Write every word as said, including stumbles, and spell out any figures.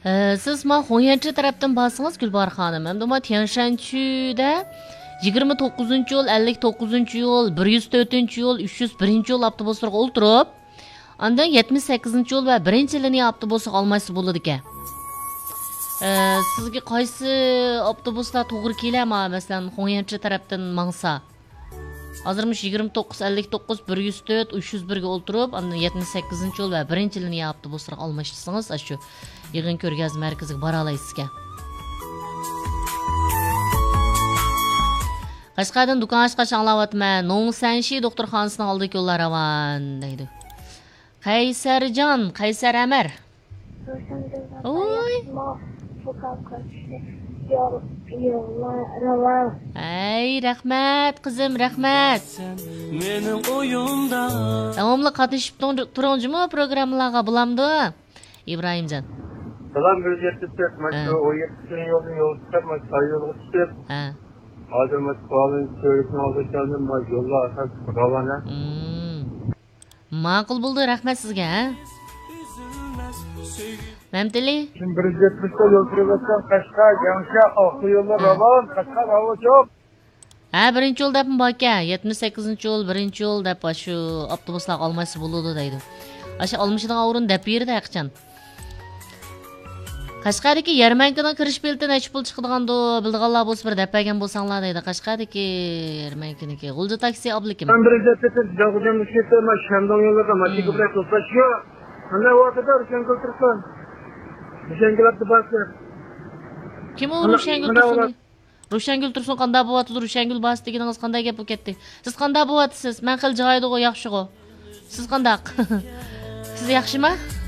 Ee, siz ma Xonyanchi tarafdan basınız Gülbar Hanım. Hem de ma Tianshanchu'da yigirma to'qqizinchi yo'l, ellik to'qqizinchi yo'l, bir yuz to'rtinchi yo'l, uch yuz birinchi yo'l avtobuslarga o'ltirib, andan yetmish sakkizinchi yo'l va birinchi liniya avtobusiga olmaysiz bo'ladi ekan. Ee, sizga qaysi avtobuslar to'g'ri keladi, masalan, Xonyanchi tarafdan mangsa? Hozirmish yigirma to'qqiz, ellik to'qqiz, bir yuz to'rt, uch yuz birga o'ltirib, andan yetmish sakkizinchi yo'l va birinchi liniya avtobuslarga olmaysiz, shu yig'in ko'rgazma markaziga bora olasiz ekan. Qashqardan do'kon ochqach anglayapman. Nongsanshi doktorxonasining oldiga yo'llar ravon deydi. Qaysarjon, Qaysar Amir. Oy. Ay, rahmat qizim, rahmat. Mening o'yimda. Davomli qatnashib turingmi programmalarga bulamdi? Ibrohimjon. Salam bir yetib ketmoqchi, o yetti yo'lni yo'l chiqarmoq, yo'lga chiqib. Ha. Hozir mas'ullar ko'rishni oldidan ma yo'lga asas ravona. Ma'qul bo'ldi, rahmat sizga, ha. Mamtili? Şimdi bir yetmiş yo'l turibsan, Qashqar, Jamshid, oxir yo'llar ravon, Qashqar havo ko'p. Ha, birinchi yo'l debmi baka, yetmish sakkizinchi yo'l, birinchi yo'l deb shu avtobuslar olmaysiz bo'ladi deydi. Asha olmishidan o'rin deb berdi haqchan. Qashqardagi yarmankadan kirish belti necha pul chiqadigan-do, bildiganlar bo'lsa bir deb bergan bo'lsanglar deydi. Qashqardagi yarmankaniki G'ulja taksi oblikim. Ben bir yetib jog'jam ishlatma, Shandon yo'llarda mashina bilan to'plashiyo. Qanday vaqtda Rushan Gultursun? Rushan Gulabdi basir. Kim u Rushan Gultursun? Rushan Gultursun qanday bo'lyapti? Rushan Gul bas deganingiz qanday gap bo'lib ketdi? Siz qanday bo'lyapsiz? Men qil joyida-ku, yaxshi-ku. Siz qanday? Siz yaxshimi?